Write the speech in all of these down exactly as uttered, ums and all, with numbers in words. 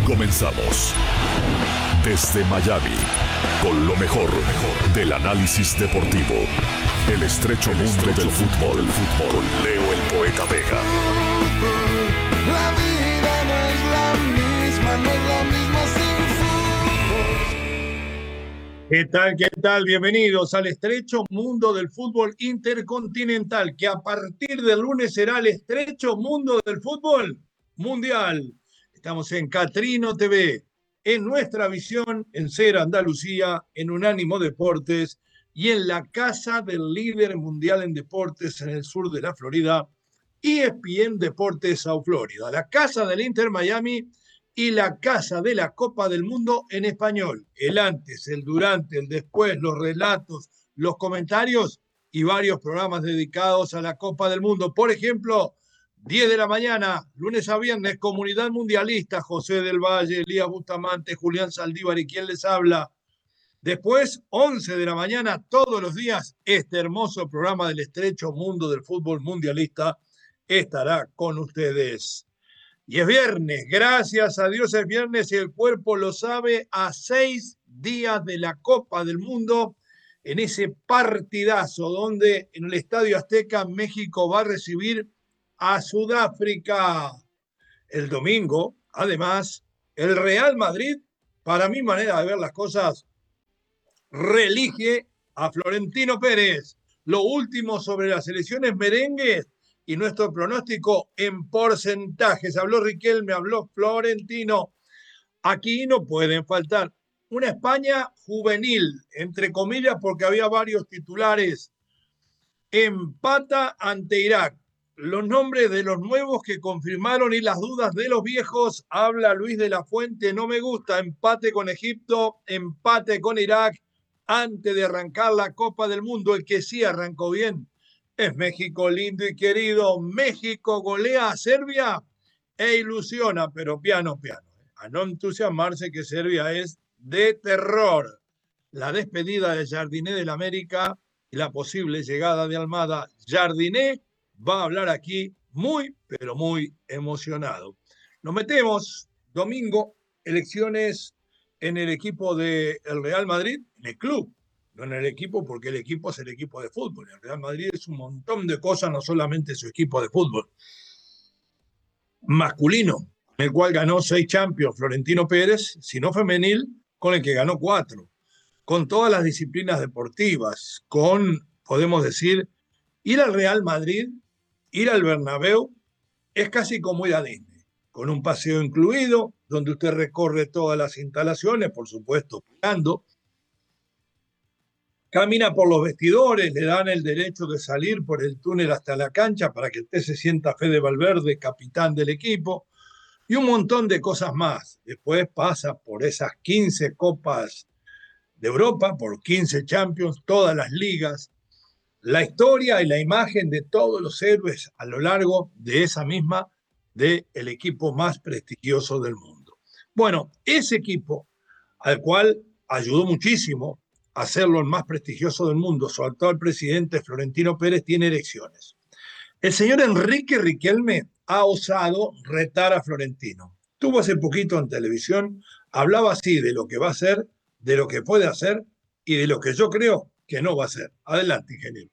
Comenzamos desde Miami con lo mejor, del análisis deportivo. El estrecho mundo del fútbol, con Leo el Poeta Vega. La vida no es la misma, no es la misma sin fútbol. ¿Qué tal, qué tal? Bienvenidos al estrecho mundo del fútbol intercontinental, que a partir del lunes será el estrecho mundo del fútbol mundial. Estamos en Catrino T V, en Nuestra Visión, en Cera Andalucía, en Unánimo Deportes y en la casa del líder mundial en deportes en el sur de la Florida, E S P N Deportes South Florida, la casa del Inter Miami y la casa de la Copa del Mundo en español. El antes, el durante, el después, los relatos, los comentarios y varios programas dedicados a la Copa del Mundo. Por ejemplo, diez de la mañana, lunes a viernes, Comunidad Mundialista, José del Valle, Elías Bustamante, Julián Saldívar y quien les habla. Después, once de la mañana, todos los días, este hermoso programa del estrecho mundo del fútbol mundialista estará con ustedes. Y es viernes, gracias a Dios es viernes y el cuerpo lo sabe, a seis días de la Copa del Mundo, en ese partidazo donde en el Estadio Azteca México va a recibir a Sudáfrica. El domingo, además, el Real Madrid, para mi manera de ver las cosas, reelige a Florentino Pérez. Lo último sobre las elecciones merengues y nuestro pronóstico en porcentajes. Habló Riquelme, habló Florentino. Aquí no pueden faltar una España juvenil, entre comillas, porque había varios titulares. Empata ante Irak. Los nombres de los nuevos que confirmaron y las dudas de los viejos. Habla Luis de la Fuente, no me gusta. Empate con Egipto, empate con Irak. Antes de arrancar la Copa del Mundo, el que sí arrancó bien es México, lindo y querido. México golea a Serbia e ilusiona, pero piano, piano. A no entusiasmarse que Serbia es de terror. La despedida de Jardiné del América y la posible llegada de Almada. Jardiné va a hablar aquí muy, pero muy emocionado. Nos metemos domingo, elecciones en el equipo del Real Madrid, en el club, no en el equipo, porque el equipo es el equipo de fútbol. El Real Madrid es un montón de cosas, no solamente su equipo de fútbol. Masculino, en el cual ganó seis Champions Florentino Pérez, sino femenil, con el que ganó cuatro. Con todas las disciplinas deportivas, con, podemos decir, ir al Real Madrid, ir al Bernabéu, es casi como ir a Disney, con un paseo incluido, donde usted recorre todas las instalaciones, por supuesto, pagando. Camina por los vestidores, le dan el derecho de salir por el túnel hasta la cancha para que usted se sienta Fede Valverde, capitán del equipo, y un montón de cosas más. Después pasa por esas quince copas de Europa, por quince Champions, todas las ligas, la historia y la imagen de todos los héroes a lo largo de esa misma, del equipo más prestigioso del mundo. Bueno, ese equipo, al cual ayudó muchísimo a hacerlo el más prestigioso del mundo, su actual presidente Florentino Pérez, tiene elecciones. El señor Enrique Riquelme ha osado retar a Florentino. Estuvo hace poquito en televisión, hablaba así de lo que va a hacer, de lo que puede hacer y de lo que yo creo que no va a hacer. Adelante, ingeniero.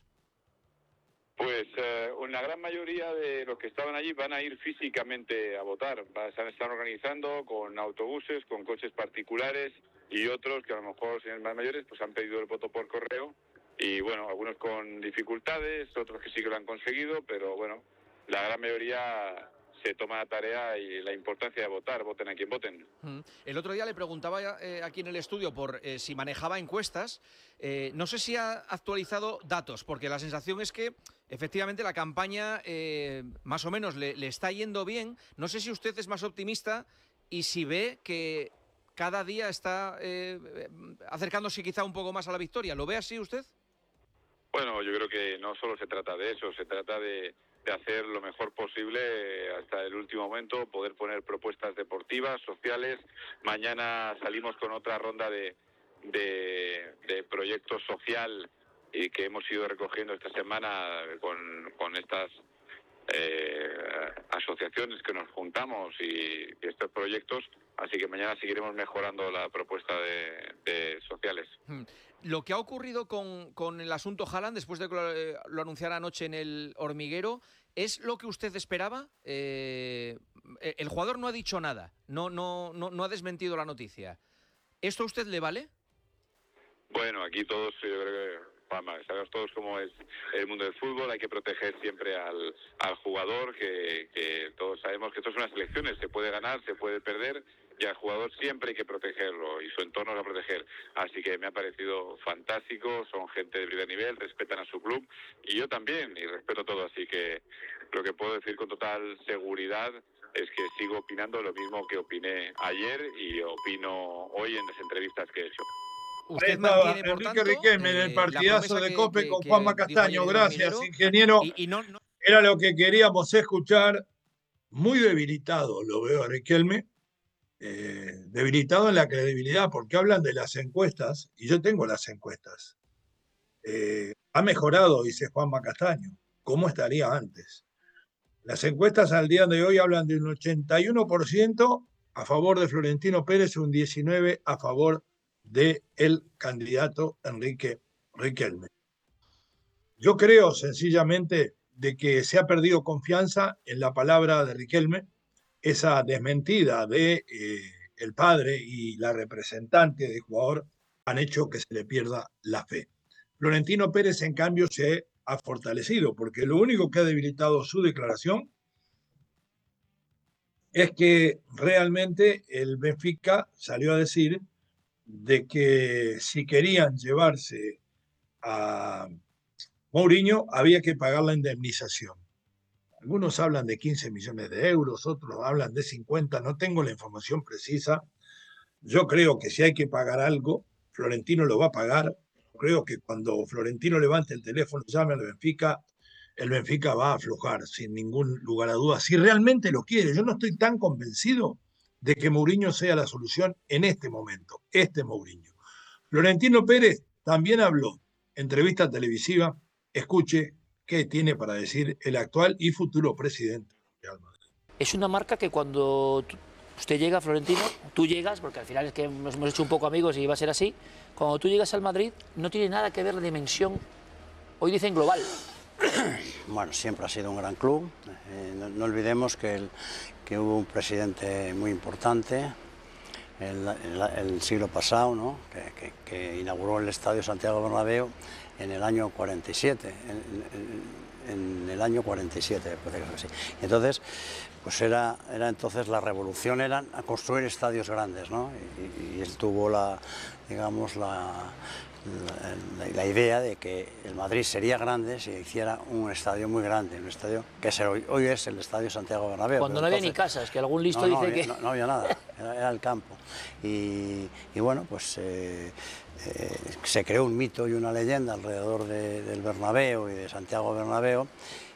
Pues eh, una gran mayoría de los que estaban allí van a ir físicamente a votar. Se están organizando con autobuses, con coches particulares y otros que a lo mejor, señores más mayores, pues han pedido el voto por correo. Y bueno, algunos con dificultades, otros que sí que lo han conseguido, pero bueno, la gran mayoría se toma la tarea y la importancia de votar, voten a quien voten. El otro día le preguntaba eh, aquí en el estudio por eh, si manejaba encuestas. Eh, no sé si ha actualizado datos, porque la sensación es que efectivamente la campaña eh, más o menos le, le está yendo bien. No sé si usted es más optimista y si ve que cada día está eh, acercándose quizá un poco más a la victoria. ¿Lo ve así usted? Bueno, yo creo que no solo se trata de eso, se trata de, de hacer lo mejor posible hasta el último momento, poder poner propuestas deportivas, sociales. Mañana salimos con otra ronda de, de, de proyectos social y que hemos ido recogiendo esta semana con, con estas eh, asociaciones que nos juntamos y, y estos proyectos, así que mañana seguiremos mejorando la propuesta de, de sociales. Lo que ha ocurrido con, con el asunto Haaland, después de que lo, eh, lo anunciara anoche en el Hormiguero, ¿es lo que usted esperaba? Eh, el jugador no ha dicho nada, no, no, no, no ha desmentido la noticia. ¿Esto a usted le vale? Bueno, aquí todos, yo creo que, Juanma, sabemos todos cómo es el mundo del fútbol, hay que proteger siempre al, al jugador, que, que todos sabemos que esto son unas elecciones, se puede ganar, se puede perder, y al jugador siempre hay que protegerlo, y su entorno lo va a proteger. Así que me ha parecido fantástico, son gente de primer nivel, respetan a su club, y yo también, y respeto todo, así que lo que puedo decir con total seguridad es que sigo opinando lo mismo que opiné ayer y opino hoy en las entrevistas que he hecho. Ahí estaba Enrique Riquelme en el partidazo de COPE que, con que Juanma Castaño. Gracias, ingeniero. Y, y no, no... Era lo que queríamos escuchar. Muy debilitado lo veo a Riquelme. Eh, debilitado en la credibilidad, porque hablan de las encuestas, y yo tengo las encuestas. Eh, ha mejorado, dice Juanma Castaño. ¿Cómo estaría antes? Las encuestas al día de hoy hablan de un ochenta y uno por ciento a favor de Florentino Pérez y un diecinueve por ciento a favor del candidato Enrique Riquelme. Yo creo sencillamente de que se ha perdido confianza en la palabra de Riquelme, esa desmentida de eh, el padre y la representante del jugador han hecho que se le pierda la fe. Florentino Pérez, en cambio, se ha fortalecido, porque lo único que ha debilitado su declaración es que realmente el Benfica salió a decir de que si querían llevarse a Mourinho había que pagar la indemnización. Algunos hablan de quince millones de euros, otros hablan de cincuenta, no tengo la información precisa. Yo creo que si hay que pagar algo, Florentino lo va a pagar. Creo que cuando Florentino levante el teléfono y llame al Benfica, el Benfica va a aflojar sin ningún lugar a dudas. Si realmente lo quiere, yo no estoy tan convencido de que Mourinho sea la solución en este momento, este Mourinho. Florentino Pérez también habló, entrevista televisiva, escuche qué tiene para decir el actual y futuro presidente de Real Madrid. Es una marca que cuando usted llega, Florentino, tú llegas, porque al final es que nos hemos hecho un poco amigos y va a ser así, cuando tú llegas al Madrid no tiene nada que ver la dimensión, hoy dicen global. Bueno, siempre ha sido un gran club, eh, no, no olvidemos que, el, que hubo un presidente muy importante el, el, el siglo pasado, ¿no? que, que, que inauguró el Estadio Santiago Bernabéu en el año cuarenta y siete, en, en, en el año cuarenta y siete, me parece que es así. Entonces, pues era, era entonces la revolución era a construir estadios grandes, ¿no? Y, y él tuvo la, digamos, la, la, la idea de que el Madrid sería grande si hiciera un estadio muy grande, un estadio que es hoy, hoy es el Estadio Santiago Bernabéu. Cuando no había entonces, ni casas, que algún listo no, no, dice había, que... No, no había nada, era, era el campo. Y, y bueno, pues... Eh, Eh, se creó un mito y una leyenda alrededor de, del Bernabéu y de Santiago Bernabéu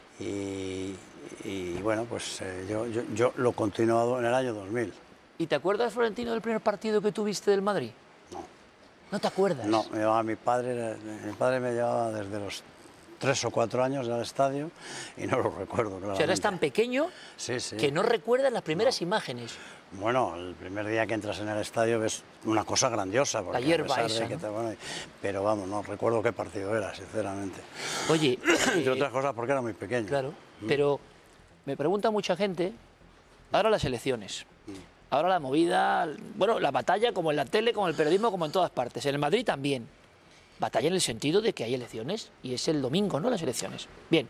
y, y bueno, pues eh, yo, yo, yo lo he continuado en el año dos mil. ¿Y te acuerdas, Florentino, del primer partido que tuviste del Madrid? No. ¿No te acuerdas? No, me llevaba mi padre, mi padre me llevaba desde los tres o cuatro años al estadio y no lo recuerdo claramente. O sea, eras tan pequeño sí, sí. que no recuerdas las primeras no. imágenes. Bueno, el primer día que entras en el estadio ves una cosa grandiosa. Porque la hierba esa, que ¿no? te, bueno, pero vamos, no recuerdo qué partido era, sinceramente. Oye... Entre otras cosas porque era muy pequeño. Claro, mm. pero me pregunta mucha gente, ahora las elecciones, mm. ahora la movida, bueno, la batalla como en la tele, como en el periodismo, como en todas partes. En el Madrid también. Batalla en el sentido de que hay elecciones y es el domingo, ¿no? Las elecciones. Bien.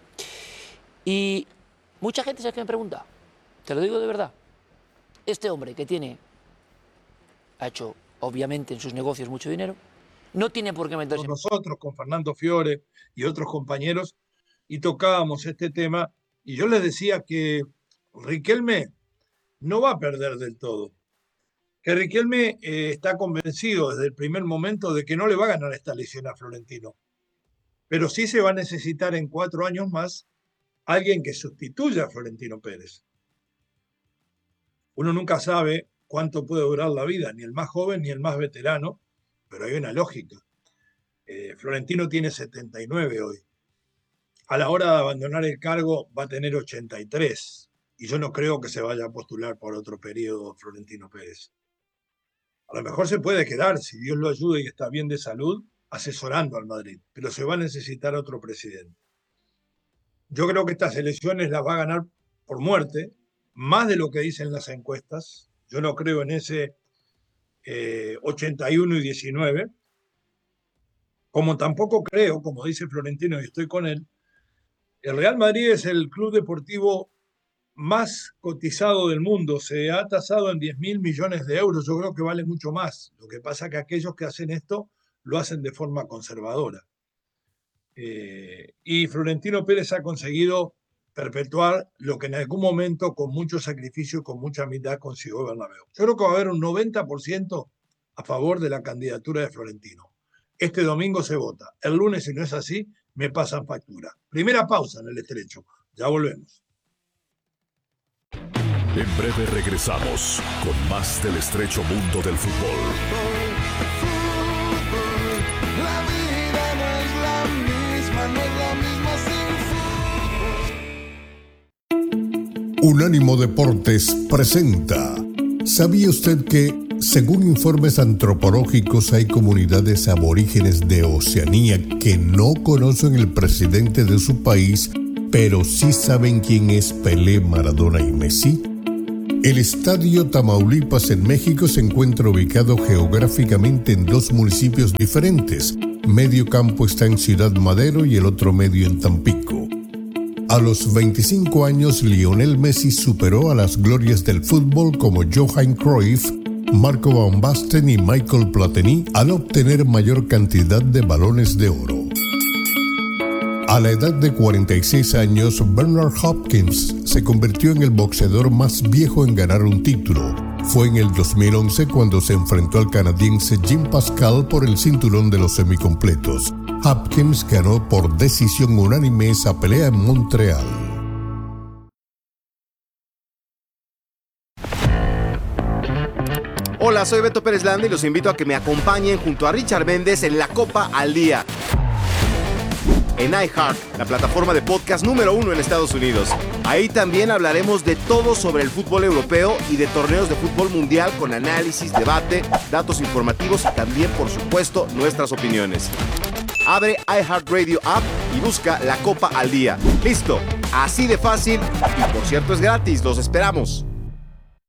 Y mucha gente, ¿sabes qué me pregunta? Te lo digo de verdad. Este hombre que tiene, ha hecho obviamente en sus negocios mucho dinero, no tiene por qué meterse... Con nosotros, con Fernando Fiore y otros compañeros, y tocábamos este tema, y yo les decía que Riquelme no va a perder del todo. Que Riquelme eh, está convencido desde el primer momento de que no le va a ganar esta elección a Florentino. Pero sí se va a necesitar en cuatro años más alguien que sustituya a Florentino Pérez. Uno nunca sabe cuánto puede durar la vida, ni el más joven ni el más veterano, pero hay una lógica. Eh, Florentino tiene setenta y nueve hoy. a la hora de abandonar el cargo va a tener ochenta y tres. Y yo no creo que se vaya a postular por otro periodo Florentino Pérez. A lo mejor se puede quedar, si Dios lo ayuda y está bien de salud, asesorando al Madrid, pero se va a necesitar otro presidente. Yo creo que estas elecciones las va a ganar por muerte, más de lo que dicen las encuestas. Yo no creo en ese eh, ochenta y uno y diecinueve, como tampoco creo, como dice Florentino y estoy con él, el Real Madrid es el club deportivo más cotizado del mundo, se ha tasado en diez mil millones de euros, yo creo que vale mucho más. Lo que pasa es que aquellos que hacen esto lo hacen de forma conservadora. Eh, y Florentino Pérez ha conseguido perpetuar lo que en algún momento, con mucho sacrificio y con mucha humildad, consiguió Bernabéu. Yo creo que va a haber un noventa por ciento a favor de la candidatura de Florentino. Este domingo se vota. El lunes, si no es así, me pasan factura. Primera pausa en el estrecho. Ya volvemos. En breve regresamos con más del estrecho mundo del fútbol. La vida no es la misma, no es la misma sin fútbol. Unánimo Deportes presenta. ¿Sabía usted que, según informes antropológicos, hay comunidades aborígenes de Oceanía que no conocen el presidente de su país, pero sí saben quién es Pelé, Maradona y Messi? El Estadio Tamaulipas en México se encuentra ubicado geográficamente en dos municipios diferentes. Medio campo está en Ciudad Madero y el otro medio en Tampico. A los veinticinco años, Lionel Messi superó a las glorias del fútbol como Johan Cruyff, Marco Van Basten y Michael Platini al obtener mayor cantidad de balones de oro. A la edad de cuarenta y seis años, Bernard Hopkins se convirtió en el boxeador más viejo en ganar un título. Fue en el dos mil once cuando se enfrentó al canadiense Jim Pascal por el cinturón de los semicompletos. Hopkins ganó por decisión unánime esa pelea en Montreal. Hola, soy Beto Pérez Landa y los invito a que me acompañen junto a Richard Méndez en La Copa al Día, en iHeart, la plataforma de podcast número uno en Estados Unidos. Ahí también hablaremos de todo sobre el fútbol europeo y de torneos de fútbol mundial con análisis, debate, datos informativos y también, por supuesto, nuestras opiniones. Abre iHeartRadio App y busca La Copa al Día. ¡Listo! Así de fácil y, por cierto, es gratis. ¡Los esperamos!